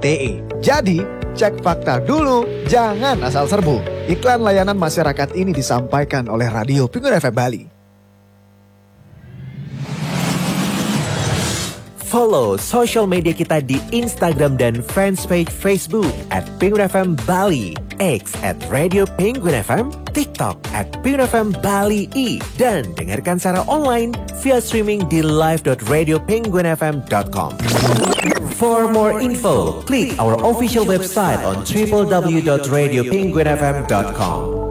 ITE. Jadi, cek fakta dulu, jangan asal serbu. Iklan layanan masyarakat ini disampaikan oleh Radio Penguin FM Bali. Follow social media kita di Instagram dan fanpage Facebook @Penguin FM Bali, X @Radio Penguin FM, TikTok @Penguin FM Bali I, dan dengarkan secara online via streaming di live.radiopenguinfm.com. For more info, klik our official website on www.radiopenguinfm.com.